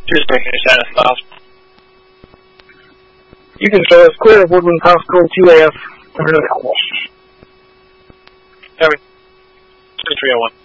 Just bringing your status off. You can show us clear of Woodland House Code 2AF. Copy. 301.